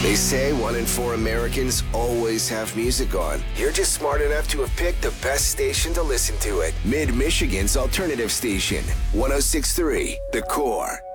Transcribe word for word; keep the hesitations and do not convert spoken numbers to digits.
They say one in four Americans always have music on. You're just smart enough to have picked the best station to listen to it. Mid-Michigan's alternative station, one oh six point three, The Core.